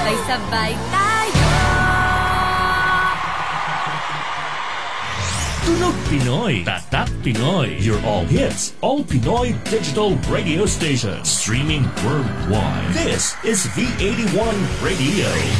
Sabay-sabay tayo. Tunog Pinoy, Tatak Pinoy, your all hits, all Pinoy digital radio station, streaming worldwide. This is V81 Radio.